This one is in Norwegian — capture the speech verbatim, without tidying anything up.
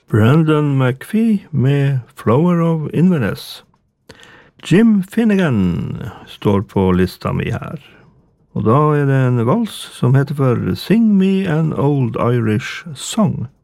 Brandon McPhee med Flower of Inverness. Jim Finnegan står på lista mi her. Og da er det en vals som heter for Sing Me an Old Irish Song.